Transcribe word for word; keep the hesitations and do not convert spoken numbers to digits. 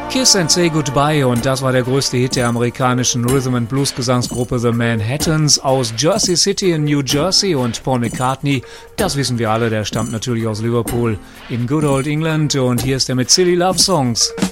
Kiss and Say Goodbye, und das war der größte Hit der amerikanischen Rhythm and Blues Gesangsgruppe The Manhattans aus Jersey City in New Jersey. Und Paul McCartney, das wissen wir alle, der stammt natürlich aus Liverpool in Good Old England, und hier ist er mit Silly Love Songs.